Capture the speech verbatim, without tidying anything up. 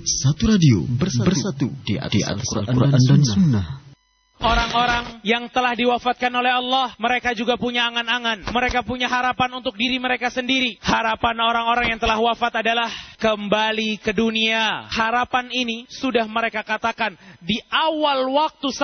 Satu radio bersatu, bersatu di atas Al-Quran dan Sunnah. Orang-orang yang telah diwafatkan oleh Allah, mereka juga punya angan-angan. Mereka punya harapan untuk diri mereka sendiri. Harapan orang-orang yang telah wafat adalah kembali ke dunia. Harapan ini sudah mereka katakan di awal waktu